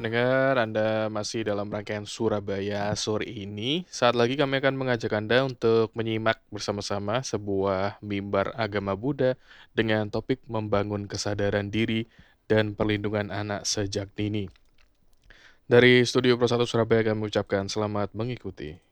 pendengar, Anda masih dalam rangkaian Surabaya sore ini. Saat lagi kami akan mengajak Anda untuk menyimak bersama-sama sebuah mimbar agama Buddha dengan topik membangun kesadaran diri dan perlindungan anak sejak dini. Dari Studio Pro 1 Surabaya kami ucapkan selamat mengikuti.